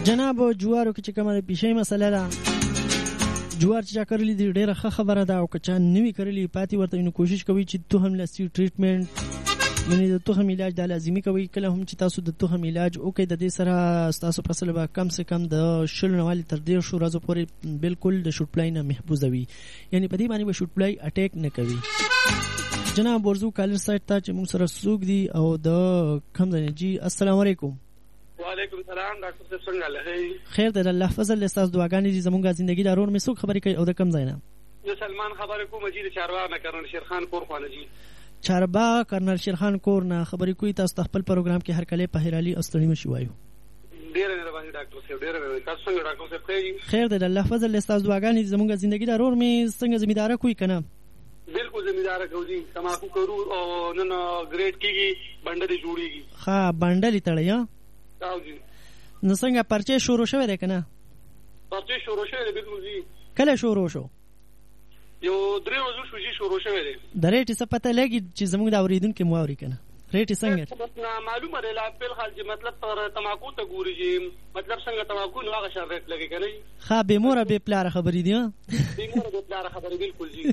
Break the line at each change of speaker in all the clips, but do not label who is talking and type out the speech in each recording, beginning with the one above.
جناب جوارو کې چې کومه د پیشۍ مسله ده، جوار چې چا کرلی دی ډېره ښه خبره ده، او که چا نوي کرلی پاتې ورته نو کوشش کوي چې تخم لاسي ټریټمنټ یعنې د تخم علاج دا لازمي کوي. کله هم چې تاسو د تخم علاج وکړئ د دې سره ستاسو فصل به کم سے کم د 20 نه والي تر 150 ورځو پورې بالکل د شوټ پلای نه محفوظ وي، یعنې په دې باندې به شوټ پلای اٹیک نه کوي. جناب ورزو کالر سایت ته چې موږ سره څوک دي او د کوم ځای نه جی؟ السلام علیکم.
وعلیکم السلام ډاکټر صاحب څنګه لهي؟
خیر دی الله فضل له تاسو دعاګانې دي. زموږ ژوندګي دارور مې څوک خبرې کوي او د کوم ځای نه؟
زه سلمان خبرې کوم جی د چارواغ نه کرن شیرخان کور خانه جی.
چارباغ کرنل شیرخان کور نه خبرې کوي. تاسو خپل پروګرام کې هر کله په هرالي استړی مشي وایو.
ډېر مهرباني ډاکټر صاحب ډېر مهرباني. تاسو څنګه ډاکټر صاحب کوي؟
خیر دی الله فضل له تاسو دعاګانې زموږ ژوندګي دارور مې څنګه زمیدار کوي کنه؟
بالکل زمیدار کوي جی. تماکو کرو او نن ګریډ کیږي بندل جوړیږي.
ها بندل تړي ها؟
تاو جی.
نو څنګه پرچې شروع شوه ده کنه؟
پرچې شروع شوه ده بالکل جی.
کله شروع شو؟
یو 3 ورځې شو جی شروع شوه ده.
د ریټ څه پته لګي چې زموږ د اوریدونکو مواوري کنه ریټ څنګه؟
معلومه ده لا په حال چې مطلب پر تماکو ته ګوري جی مطلب څنګه تماکو نو هغه شر ریټ لګي کنه.
ها به مور به پلار خبرې دي ها؟
به مور به پلار خبرې بالکل جی.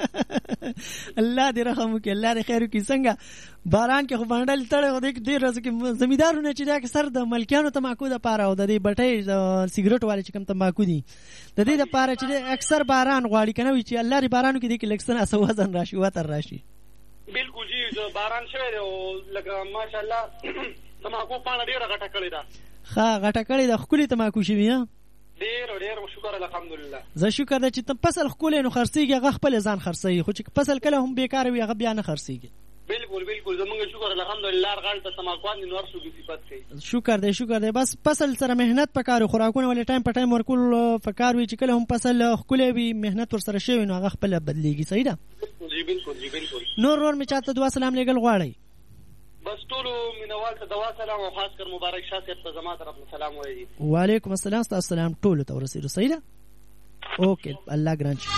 الله دې رحم وکړي الله دې خیر وکړي. څنګه باران کې خو باندې تړه خو دې ډېر ورځې کې زمیدارونه چې دا اکثر د ملکیانو تماکو د پاره او د دې بټۍ سیګریټ والے چې کوم تماکو دي د دې د پاره چې اکثر باران غواړي کنه وي چې الله دې بارانو کې دې کې لکسن اسوازن راشي وتر راشي.
بالکل جی باران شوی دی او لکه ماشاءالله تماکو پاڼه ډېره غټه کړې ده.
ښه غټه کړې ده ښکلې تماکو شوي ها؟
ډېر شکر الحمدلله.
زه شکر ده چې فصل ښکلی نو خرڅېږي هغه خپل ځان خرڅوي، خو چې فصل کله هم بیکاره وي هغه بیا نه خرڅېږي.
بالکل زمونږ شکر الحمدلله هر غاړې ته تماکوان دي نور صوبې صفت کوي.
شکر دی بس فصل سره مهنت پکار خوراکونه ولې ټایم په ټایم ورکول پکار وي چې کله هم فصل ښکلی وي مهنت ورسره شوی نو هغه خپله بدلېږي. صحیح ده؟
جی بالکل.
نور مې چاته دعا سلام لېږل غواړئ؟
بس ټولو مینوال ته دعا سلام او خاص کر مبارک شاه صاحب ته زما طرف نه سلام وایي.
وعلیکم السلام ستاسو سلام ټولو ته ورسېدو. صحیح ده؟ اوکې الله ګران شي.